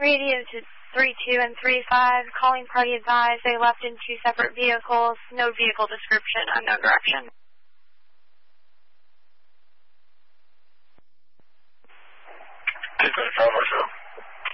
Radio to 32 and 35, calling party advised they left in 2 separate vehicles, no vehicle description, unknown direction. Dispatch 5 Marshall.